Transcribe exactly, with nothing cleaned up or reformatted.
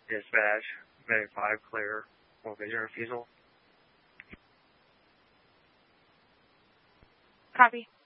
Dispatch, Medic five, clear. Full vision refusal. Copy.